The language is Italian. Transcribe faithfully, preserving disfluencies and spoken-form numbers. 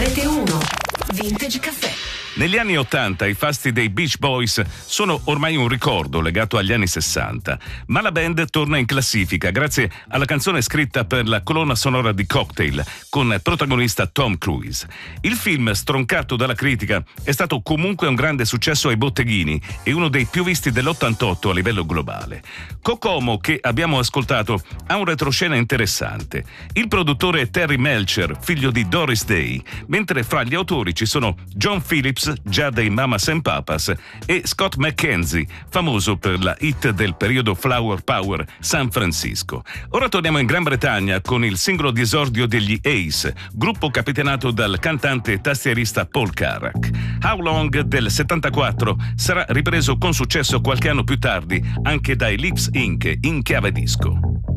Rete uno, Vintage Caffè. Negli anni ottanta i fasti dei Beach Boys sono ormai un ricordo legato agli anni sessanta, ma la band torna in classifica grazie alla canzone scritta per la colonna sonora di Cocktail con protagonista Tom Cruise. Il film, stroncato dalla critica, è stato comunque un grande successo ai botteghini e uno dei più visti dell'ottantotto a livello globale. Kokomo, che abbiamo ascoltato, ha un retroscena interessante. Il produttore è Terry Melcher, figlio di Doris Day, mentre fra gli autori ci sono John Phillips, già dei Mamas and Papas, e Scott McKenzie, famoso per la hit del periodo Flower Power San Francisco. Ora torniamo in Gran Bretagna con il singolo di esordio degli Ace, gruppo capitanato dal cantante e tastierista Paul Carrack. How Long del settantaquattro sarà ripreso con successo qualche anno più tardi anche dai Lips incorporated in chiave disco.